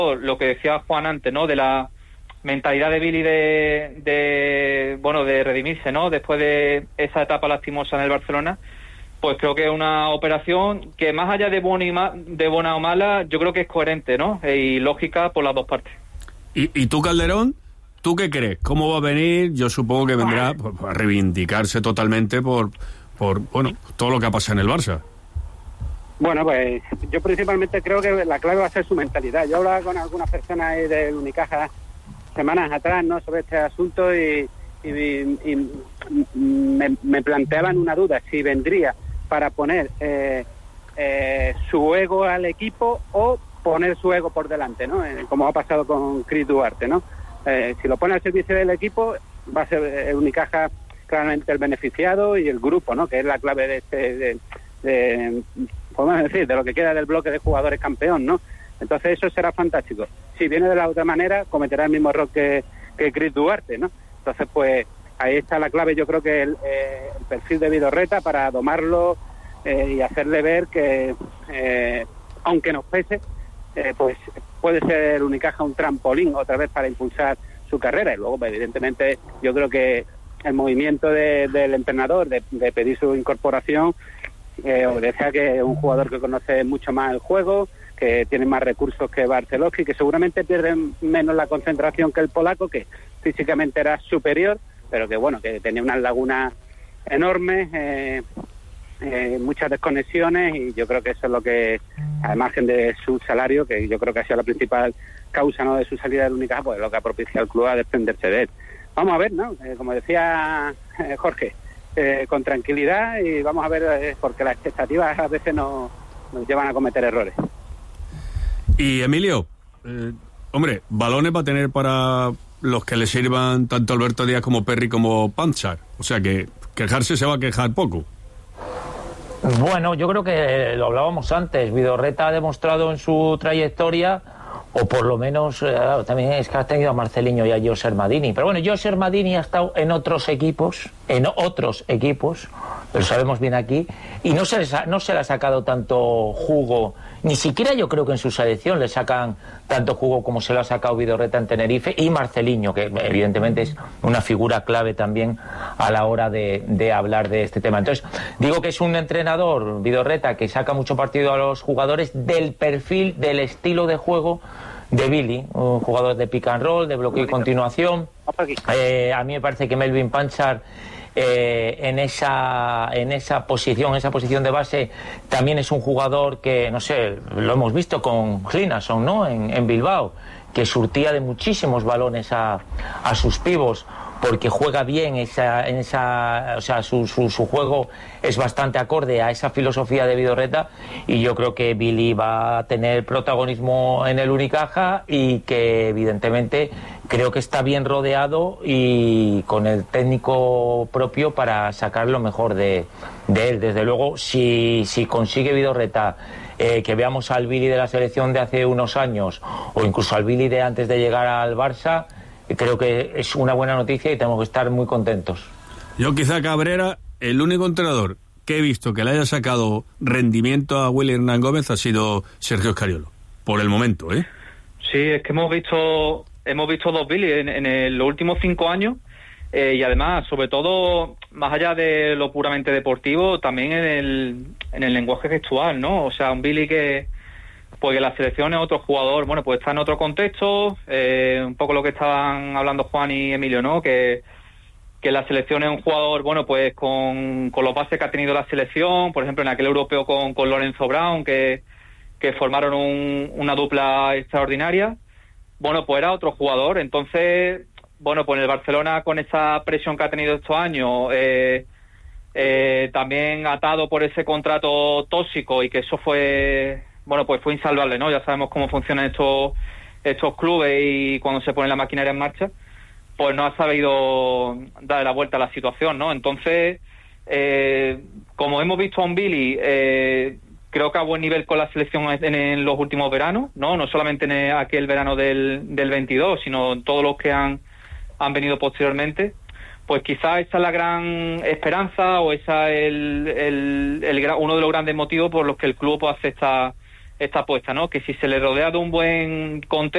lo que decía Juan antes, ¿no? De la mentalidad de Billy de redimirse, ¿no? Después de esa etapa lastimosa en el Barcelona, pues creo que es una operación que, más allá de buena o mala, yo creo que es coherente, ¿no? Y lógica por las dos partes. ¿Y tú, Calderón? ¿Tú qué crees? ¿Cómo va a venir? Yo supongo que vendrá a reivindicarse totalmente por todo lo que ha pasado en el Barça. Bueno, pues yo principalmente creo que la clave va a ser su mentalidad. Yo hablaba con algunas personas del Unicaja semanas atrás, ¿no?, sobre este asunto y me planteaban una duda, si vendría para poner su ego al equipo o poner su ego por delante, ¿no? Como ha pasado con Chris Duarte, ¿no? Si lo pone al servicio del equipo, va a ser el Unicaja claramente el beneficiado, y el grupo, ¿no?, que es la clave podemos decir, de lo que queda del bloque de jugadores campeón, ¿no? Entonces eso será fantástico. Si viene de la otra manera, cometerá el mismo error que Chris Duarte, ¿no? Entonces, pues ahí está la clave. Yo creo que el perfil de Vidorreta para domarlo y hacerle ver que, aunque nos pese, pues puede ser el Unicaja un trampolín otra vez para impulsar su carrera. Y luego, pues, evidentemente, yo creo que el movimiento del entrenador de pedir su incorporación obedece a que es un jugador que conoce mucho más el juego, que tiene más recursos que Barcelona, y que seguramente pierde menos la concentración que el polaco, que físicamente era superior, pero que bueno, que tenía unas lagunas enormes, muchas desconexiones, y yo creo que eso es lo que, al margen de su salario, que yo creo que ha sido la principal causa, ¿no?, de su salida del Unicaja, pues lo que ha propiciado al club a desprenderse de él. Vamos a ver, ¿no? Como decía Jorge, con tranquilidad, y vamos a ver, porque las expectativas a veces nos llevan a cometer errores. Y Emilio, hombre, balones va a tener para los que le sirvan tanto Alberto Díaz como Perry como Panchar, o sea que quejarse se va a quejar poco. Bueno, yo creo que lo hablábamos antes, Vidorreta ha demostrado en su trayectoria, o por lo menos también es que ha tenido a Marceliño y a Joser Madini, pero bueno, Joser Madini ha estado en otros equipos, pero sabemos bien aquí, y no se le ha sacado tanto jugo, ni siquiera yo creo que en su selección le sacan tanto jugo como se lo ha sacado Vidorreta en Tenerife, y Marceliño, que evidentemente es una figura clave también a la hora de hablar de este tema. Entonces, digo que es un entrenador, Vidorreta, que saca mucho partido a los jugadores del perfil, del estilo de juego de Billy, un jugador de pick and roll, de bloqueo y continuación. A mí me parece que Melvin Panchar en esa posición de base también es un jugador que, no sé, lo hemos visto con Hlinason, ¿no?, en Bilbao, que surtía de muchísimos balones a sus pibos, porque juega bien o sea, su juego es bastante acorde a esa filosofía de Vidorreta, y yo creo que Billy va a tener protagonismo en el Unicaja, y que evidentemente creo que está bien rodeado y con el técnico propio para sacar lo mejor de él. Desde luego, si consigue Vidorreta que veamos al Billy de la selección de hace unos años, o incluso al Billy de antes de llegar al Barça, creo que es una buena noticia y tenemos que estar muy contentos. Yo quizá Cabrera, el único entrenador que he visto que le haya sacado rendimiento a Willy Hernán Gómez ha sido Sergio Scariolo, por el momento, ¿eh? Sí, es que hemos visto dos Billy en los últimos 5 años, y además, sobre todo, más allá de lo puramente deportivo, también en el lenguaje gestual, ¿no? O sea, un Billy que la selección es otro jugador, bueno, pues está en otro contexto, un poco lo que estaban hablando Juan y Emilio, ¿no? Que la selección es un jugador, bueno, pues con los bases que ha tenido la selección, por ejemplo, en aquel europeo con Lorenzo Brown, que formaron una dupla extraordinaria. Bueno, pues era otro jugador. Entonces, bueno, pues en el Barcelona, con esa presión que ha tenido estos años, también atado por ese contrato tóxico, y que eso fue insalvable, ¿no? Ya sabemos cómo funcionan estos clubes, y cuando se pone la maquinaria en marcha, pues no ha sabido dar la vuelta a la situación, ¿no? Entonces, como hemos visto a un Billy, creo que a buen nivel con la selección en los últimos veranos, no solamente en aquel verano del 22, sino en todos los que han venido posteriormente, pues quizás esa es la gran esperanza, o esa es uno de los grandes motivos por los que el club hace esta apuesta, ¿no? Que si se le rodea de un buen contexto,